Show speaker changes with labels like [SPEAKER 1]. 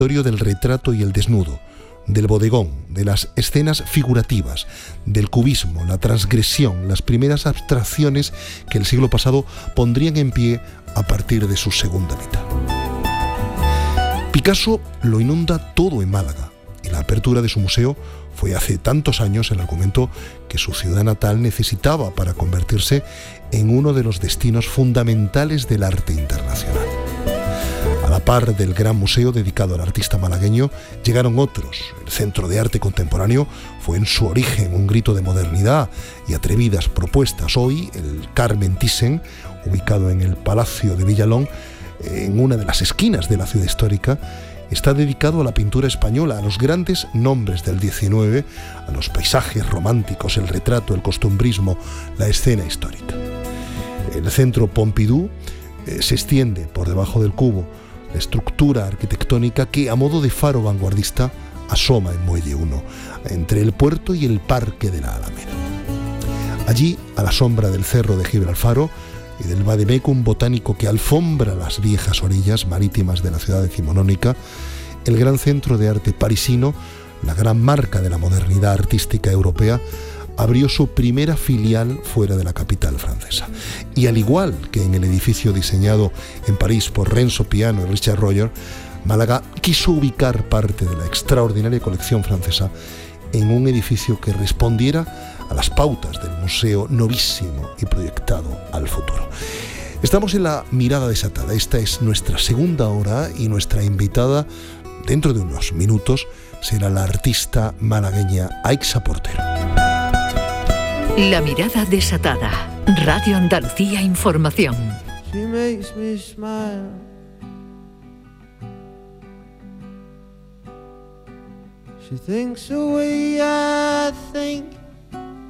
[SPEAKER 1] del retrato y el desnudo, del bodegón, de las escenas figurativas, del cubismo, la transgresión, las primeras abstracciones que el siglo pasado pondrían en pie a partir de su segunda mitad. Picasso lo inunda todo en Málaga, y la apertura de su museo fue hace tantos años el argumento que su ciudad natal necesitaba para convertirse en uno de los destinos fundamentales del arte internacional. A la par del gran museo dedicado al artista malagueño, llegaron otros. El Centro de Arte Contemporáneo fue en su origen un grito de modernidad y atrevidas propuestas. Hoy, el Carmen Thyssen, ubicado en el Palacio de Villalón, en una de las esquinas de la ciudad histórica, está dedicado a la pintura española, a los grandes nombres del XIX, a los paisajes románticos, el retrato, el costumbrismo, la escena histórica. El Centro Pompidou se extiende por debajo del Cubo, la estructura arquitectónica que, a modo de faro vanguardista, asoma en Muelle 1, entre el puerto y el Parque de la Alameda. Allí, a la sombra del Cerro de Gibralfaro y del Vademecum botánico que alfombra las viejas orillas marítimas de la ciudad decimonónica, el gran centro de arte parisino, la gran marca de la modernidad artística europea, abrió su primera filial fuera de la capital francesa. Y al igual que en el edificio diseñado en París por Renzo Piano y Richard Royer, Málaga quiso ubicar parte de la extraordinaria colección francesa en un edificio que respondiera a las pautas del museo novísimo y proyectado al futuro. Estamos en La Mirada Desatada. Esta es nuestra segunda hora y nuestra invitada, dentro de unos minutos, será la artista malagueña Aixa Portero.
[SPEAKER 2] La Mirada Desatada. Radio Andalucía Información.
[SPEAKER 3] She makes me smile. She thinks the way I